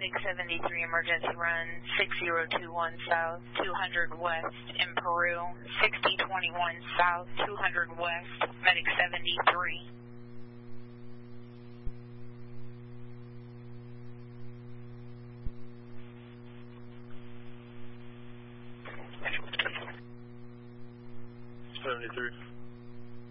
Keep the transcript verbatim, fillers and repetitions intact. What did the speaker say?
Medic seventy-three, emergency run six zero two one south, two hundred west in Peru, sixty twenty-one south, two hundred west, Medic seventy-three. seventy-three.